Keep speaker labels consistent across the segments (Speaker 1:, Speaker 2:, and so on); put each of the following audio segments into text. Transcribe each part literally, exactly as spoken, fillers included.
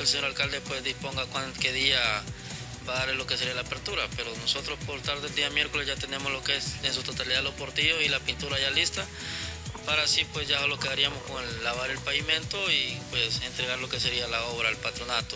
Speaker 1: que el señor alcalde pues disponga cuán, qué día va a dar lo que sería la apertura, pero nosotros por tarde del día miércoles ya tenemos lo que es en su totalidad los portillos y la pintura ya lista, para así pues ya lo quedaríamos con el lavar el pavimento y pues entregar lo que sería la obra al patronato.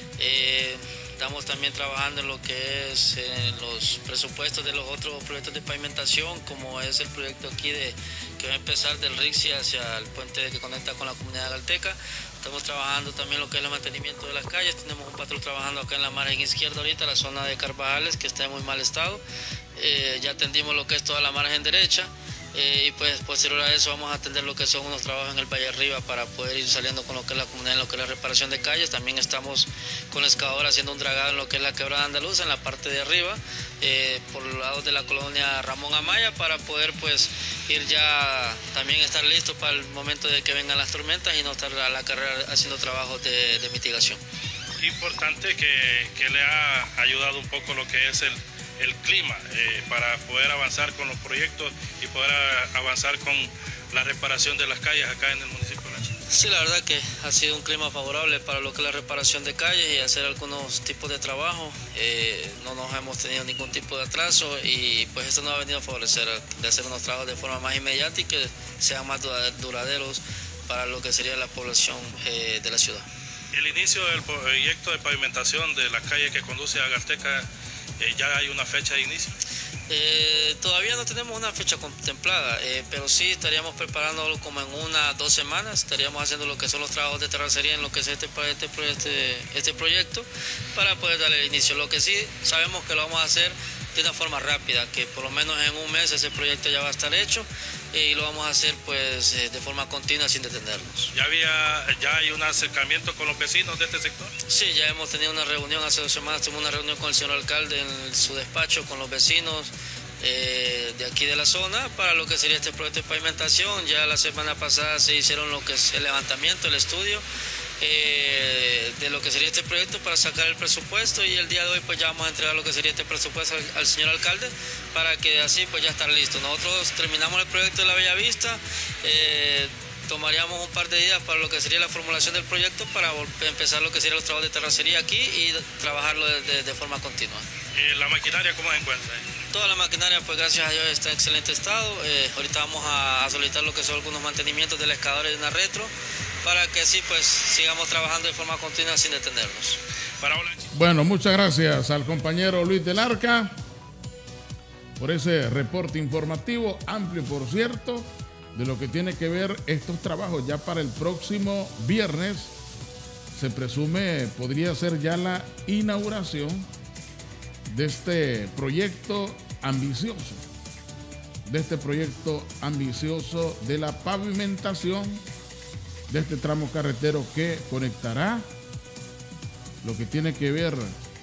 Speaker 1: Eh, Estamos también trabajando en lo que es en los presupuestos de los otros proyectos de pavimentación, como es el proyecto aquí de que va a empezar del Rixi hacia el puente que conecta con la comunidad de Galteca. Estamos trabajando también lo que es el mantenimiento de las calles. Tenemos un patrón trabajando acá en la margen izquierda ahorita, la zona de Carvajales, que está en muy mal estado. Eh, ya atendimos lo que es toda la margen derecha. Eh, y pues posterior a eso vamos a atender lo que son unos trabajos en el Valle Arriba para poder ir saliendo con lo que es la comunidad en lo que es la reparación de calles. También estamos con la excavadora haciendo un dragado en lo que es la quebrada andaluza en la parte de arriba, eh, por los lados de la colonia Ramón Amaya, para poder pues ir ya también estar listos para el momento de que vengan las tormentas y no estar a la carrera haciendo trabajos de, de mitigación.
Speaker 2: Importante que, que le ha ayudado un poco lo que es el el clima eh, para poder avanzar con los proyectos y poder a, avanzar con la reparación de las calles acá en el municipio de Lancha.
Speaker 1: Sí, la verdad que ha sido un clima favorable para lo que es la reparación de calles y hacer algunos tipos de trabajo. Eh, no nos hemos tenido ningún tipo de atraso y pues esto nos ha venido a favorecer de hacer unos trabajos de forma más inmediata y que sean más duraderos para lo que sería la población eh, de la ciudad.
Speaker 2: El inicio del proyecto de pavimentación de la calle que conduce a Galteca, Eh, ¿ya hay una fecha de inicio?
Speaker 1: Eh, todavía no tenemos una fecha contemplada, eh, pero sí estaríamos preparándolo como en una dos semanas, estaríamos haciendo lo que son los trabajos de terracería en lo que es este, este, este, este proyecto para poder darle el inicio. Lo que sí sabemos que lo vamos a hacer de una forma rápida, que por lo menos en un mes ese proyecto ya va a estar hecho eh, y lo vamos a hacer pues eh, de forma continua sin detenernos.
Speaker 2: ¿Ya, había, ¿Ya hay un acercamiento con los vecinos de este sector?
Speaker 1: Sí, ya hemos tenido una reunión hace dos semanas, tuvimos una reunión con el señor alcalde en su despacho con los vecinos eh, de aquí de la zona para lo que sería este proyecto de pavimentación. Ya la semana pasada se hicieron lo que es el levantamiento, el estudio Eh, de lo que sería este proyecto para sacar el presupuesto, y el día de hoy pues ya vamos a entregar lo que sería este presupuesto al, al señor alcalde para que así pues ya estar listo. Nosotros terminamos el proyecto de la Bella Vista, eh, tomaríamos un par de días para lo que sería la formulación del proyecto para empezar lo que serían los trabajos de terracería aquí y trabajarlo de, de, de forma continua.
Speaker 2: ¿Y la maquinaria cómo se encuentra?
Speaker 1: Toda la maquinaria pues gracias a Dios está en excelente estado. Eh, ahorita vamos a, a solicitar lo que son algunos mantenimientos de la excavadora y de una retro para que así pues sigamos trabajando de forma continua sin detenernos.
Speaker 2: Para
Speaker 3: bueno, muchas gracias al compañero Luis del Arca por ese reporte informativo, amplio por cierto, de lo que tiene que ver estos trabajos. Ya para el próximo viernes se presume podría ser ya la inauguración de este proyecto ambicioso, de este proyecto ambicioso de la pavimentación de este tramo carretero que conectará lo que tiene que ver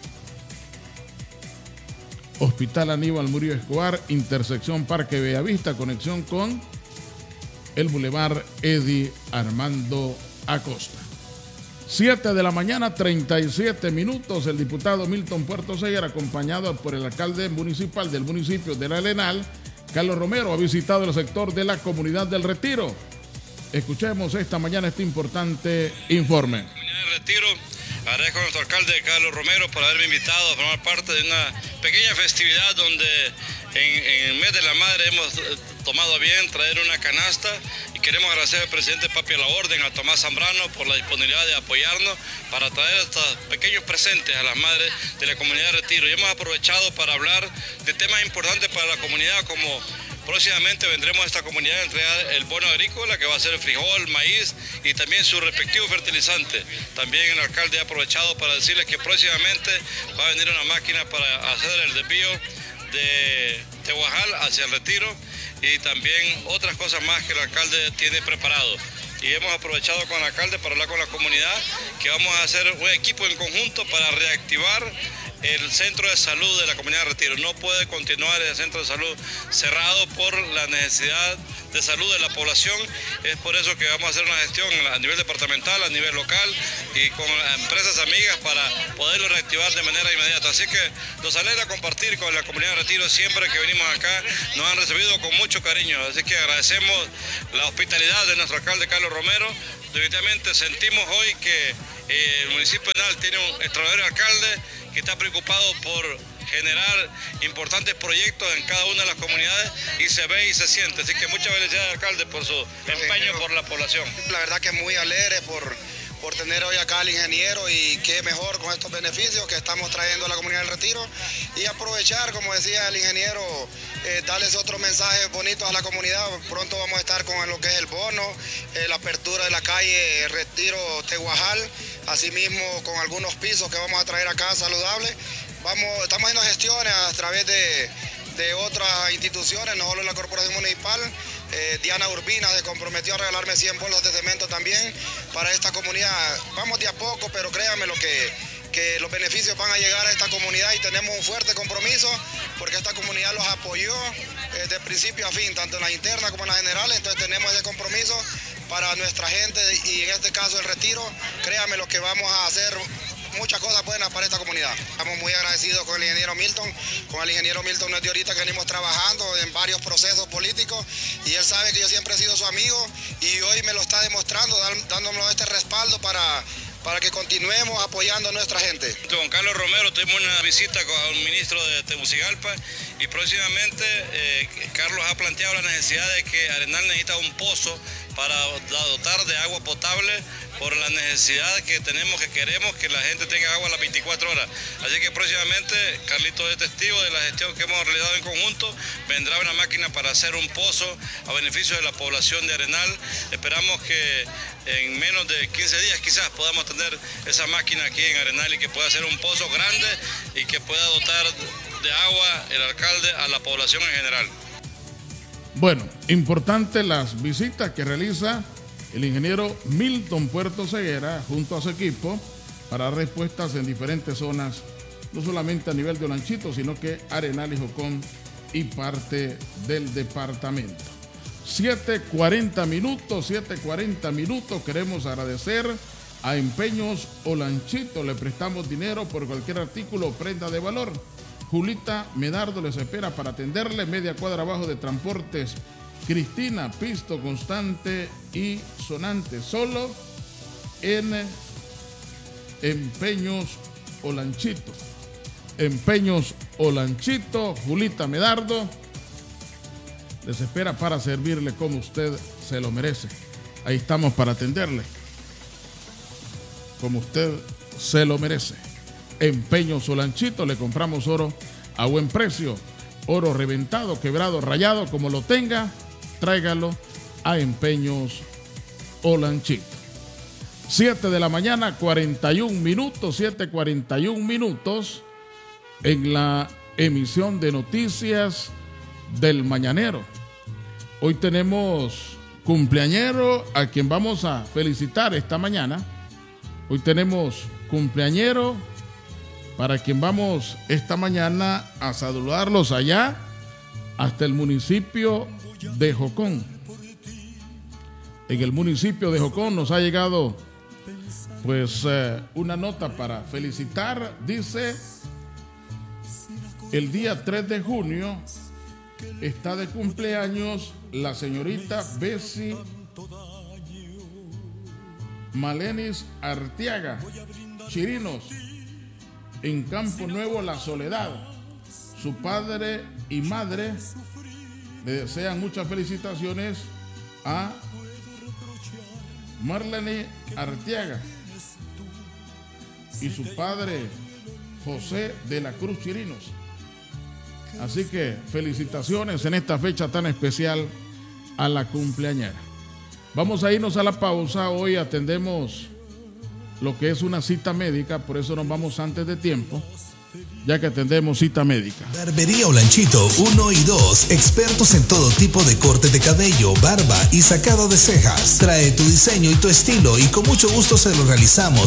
Speaker 3: Hospital Aníbal Murillo Escobar, intersección Parque Bellavista, conexión con el Boulevard Eddie Armando Acosta. siete de la mañana, treinta y siete minutos. El diputado Milton Puerto Seyer, acompañado por el alcalde municipal del municipio de La Arenal, Carlos Romero, ha visitado el sector de la Comunidad del Retiro. Escuchemos esta mañana este importante informe.
Speaker 4: Comunidad del Retiro, agradezco a nuestro alcalde Carlos Romero por haberme invitado a formar parte de una pequeña festividad donde en, en el mes de la madre hemos tomado a bien traer una canasta, y queremos agradecer al presidente Papi a la Orden, a Tomás Zambrano, por la disponibilidad de apoyarnos para traer estos pequeños presentes a las madres de la Comunidad de Retiro. Y hemos aprovechado para hablar de temas importantes para la comunidad, como próximamente vendremos a esta comunidad a entregar el bono agrícola, que va a ser frijol, maíz y también su respectivo fertilizante. También el alcalde ha aprovechado para decirles que próximamente va a venir una máquina para hacer el desvío de Tehuajal hacia el Retiro, y también otras cosas más que el alcalde tiene preparado. Y hemos aprovechado con el alcalde para hablar con la comunidad que vamos a hacer un equipo en conjunto para reactivar el centro de salud de la Comunidad de Retiro. No puede continuar el centro de salud cerrado por la necesidad de salud de la población. Es por eso que vamos a hacer una gestión a nivel departamental, a nivel local y con empresas amigas para poderlo reactivar de manera inmediata. Así que nos alegra compartir con la Comunidad de Retiro. Siempre que venimos acá nos han recibido con mucho cariño. Así que agradecemos la hospitalidad de nuestro alcalde Carlos Romero definitivamente sentimos hoy que eh, el municipio de Arenal tiene un extraordinario alcalde que está preocupado por generar importantes proyectos en cada una de las comunidades y se ve y se siente. Así que muchas felicidades, alcalde, por su empeño por la población.
Speaker 5: La verdad que muy alegre por, por tener hoy acá al ingeniero y qué mejor con estos beneficios que estamos trayendo a la comunidad del Retiro y aprovechar, como decía el ingeniero, eh, darles otros mensajes bonitos a la comunidad. Pronto vamos a estar con lo que es el bono, eh, la apertura de la calle Retiro Teguajal, asimismo con algunos pisos que vamos a traer acá saludables. Vamos, estamos haciendo gestiones a través de, de otras instituciones, no solo la Corporación Municipal. Eh, Diana Urbina se comprometió a regalarme cien bolsas de cemento también para esta comunidad. Vamos de a poco, pero créanme lo que, que los beneficios van a llegar a esta comunidad y tenemos un fuerte compromiso porque esta comunidad los apoyó eh, de principio a fin, tanto en la interna como en la general. Entonces tenemos ese compromiso para nuestra gente y en este caso el Retiro. Créanme lo que vamos a hacer. Muchas cosas buenas para esta comunidad. Estamos muy agradecidos con el ingeniero Milton. Con el ingeniero Milton no es de ahorita que venimos trabajando en varios procesos políticos y él sabe que yo siempre he sido su amigo y hoy me lo está demostrando, dándonos este respaldo para, para que continuemos apoyando a nuestra gente.
Speaker 4: Con Carlos Romero tuvimos una visita con el ministro de Tegucigalpa y próximamente eh, Carlos ha planteado la necesidad de que Arenal necesita un pozo para dotar de agua potable por la necesidad que tenemos, que queremos que la gente tenga agua a las veinticuatro horas. Así que próximamente, Carlito es testigo de la gestión que hemos realizado en conjunto, vendrá una máquina para hacer un pozo a beneficio de la población de Arenal. Esperamos que en menos de quince días quizás podamos tener esa máquina aquí en Arenal y que pueda ser un pozo grande y que pueda dotar de agua el alcalde a la población en general.
Speaker 3: Bueno, importante las visitas que realiza el ingeniero Milton Puerto Ceguera junto a su equipo para respuestas en diferentes zonas, no solamente a nivel de Olanchito, sino que Arenal y Jocón y parte del departamento. siete cuarenta minutos, siete cuarenta minutos. Queremos agradecer a Empeños Olanchito. Le prestamos dinero por cualquier artículo o prenda de valor. Julita Medardo les espera para atenderle. Media cuadra abajo de Transportes Cristina, pisto constante y sonante. Solo en Empeños Olanchito. Empeños Olanchito, Julita Medardo les espera para servirle como usted se lo merece. Ahí estamos para atenderle como usted se lo merece. Empeños Olanchito, le compramos oro a buen precio. Oro reventado, quebrado, rayado, como lo tenga, tráigalo a Empeños Olanchito. siete de la mañana, cuarenta y un minutos, siete cuarenta y un minutos en la emisión de noticias del Mañanero. Hoy tenemos cumpleañero a quien vamos a felicitar esta mañana. Hoy tenemos cumpleañero para quien vamos esta mañana a saludarlos allá hasta el municipio de Jocón. En el municipio de Jocón nos ha llegado pues eh, una nota para felicitar. Dice: el día tres de junio está de cumpleaños la señorita Bessie Malenis Arteaga Chirinos, en Campo Nuevo, La Soledad. Su padre y madre le desean muchas felicitaciones a Marlene Arteaga y su padre José de la Cruz Chirinos. Así que felicitaciones en esta fecha tan especial a la cumpleañera. Vamos a irnos a la pausa. Hoy atendemos lo que es una cita médica, por eso nos vamos antes de tiempo, ya que atendemos cita médica.
Speaker 6: Barbería Olanchito uno y dos, expertos en todo tipo de corte de cabello, barba y sacado de cejas. Trae tu diseño y tu estilo y con mucho gusto se lo realizamos